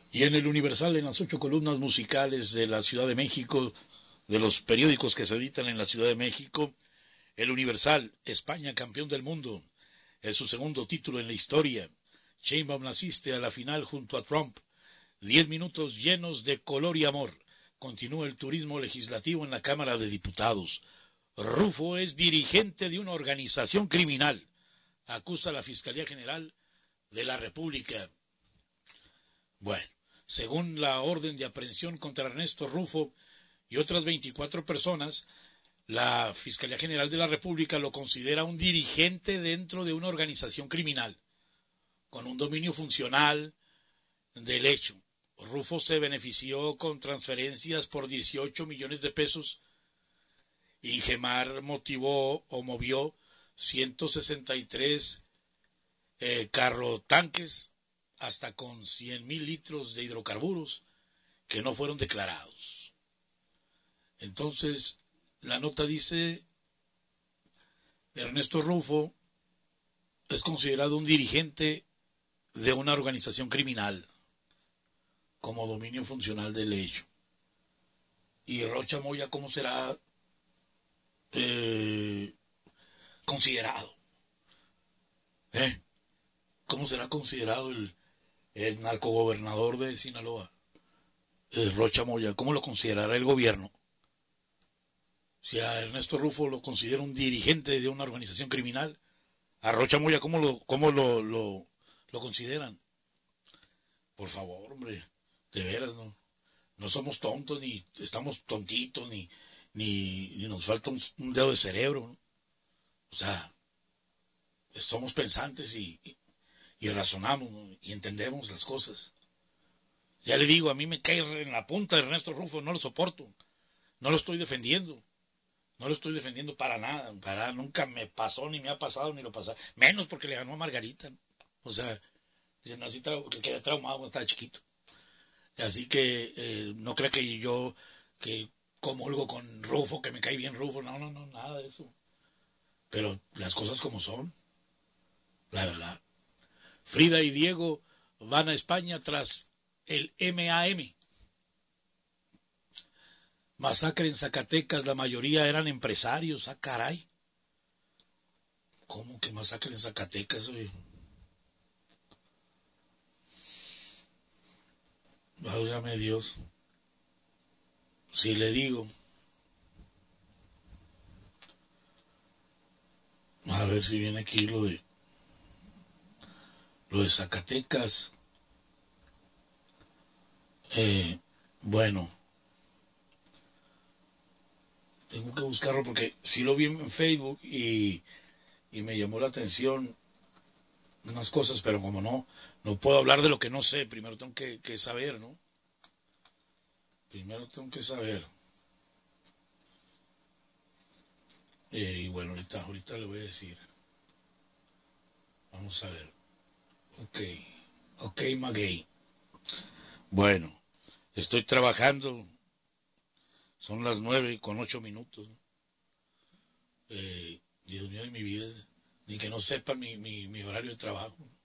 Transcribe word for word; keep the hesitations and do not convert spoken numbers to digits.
Y en el Universal, en las ocho columnas musicales de la Ciudad de México, de los periódicos que se editan en la Ciudad de México, el Universal, España campeón del mundo, es su segundo título en la historia. Sheinbaum asiste a la final junto a Trump. Diez minutos llenos de color y amor. Continúa el turismo legislativo en la Cámara de Diputados. Rufo es dirigente de una organización criminal. Acusa a la Fiscalía General de la República. Bueno, según la orden de aprehensión contra Ernesto Rufo y otras veinticuatro personas, la Fiscalía General de la República lo considera un dirigente dentro de una organización criminal, con un dominio funcional del hecho. Rufo se benefició con transferencias por dieciocho millones de pesos y Gemar motivó o movió ciento sesenta y tres eh, carrotanques hasta con cien mil litros de hidrocarburos que no fueron declarados. Entonces, la nota dice, Ernesto Rufo es considerado un dirigente de una organización criminal como dominio funcional del hecho. Y Rocha Moya, ¿cómo será eh, considerado? ¿Eh? ¿Cómo será considerado el, el narcogobernador de Sinaloa? Eh, Rocha Moya, ¿cómo lo considerará el gobierno? Si a Ernesto Rufo lo considera un dirigente de una organización criminal, a Rocha Moya, ¿cómo lo, cómo lo, lo, lo consideran? Por favor, hombre, de veras, ¿no? No somos tontos, ni estamos tontitos, ni, ni, ni nos falta un, un dedo de cerebro, ¿no? O sea, somos pensantes y, y, y razonamos, ¿no? Y entendemos las cosas. Ya le digo, a mí me cae en la punta de Ernesto Rufo, no lo soporto, no lo estoy defendiendo. No lo estoy defendiendo para nada, para nunca me pasó, ni me ha pasado, ni lo pasó. Menos porque le ganó a Margarita. O sea, dicen así, que quedé traumado cuando estaba chiquito. Así que eh, no crea que yo que comulgo con Rufo, que me cae bien Rufo. No, no, no, nada de eso. Pero las cosas como son, la verdad. Frida y Diego van a España tras el M A M. Masacre en Zacatecas, la mayoría eran empresarios, ah, caray. ¿Cómo que masacre en Zacatecas, oye? Válgame Dios. Si le digo. A ver si viene aquí lo de... Lo de Zacatecas. Eh, bueno. Tengo que buscarlo porque sí lo vi en Facebook y, y me llamó la atención unas cosas, pero como no, no puedo hablar de lo que no sé, primero tengo que, que saber, ¿no? Primero tengo que saber. Eh, y bueno, ahorita, ahorita le voy a decir. Vamos a ver. Ok, ok, Maguey. Bueno, estoy trabajando. Son las nueve con ocho minutos. Eh, Dios mío de mi vida. Ni que no sepa mi, mi, mi horario de trabajo.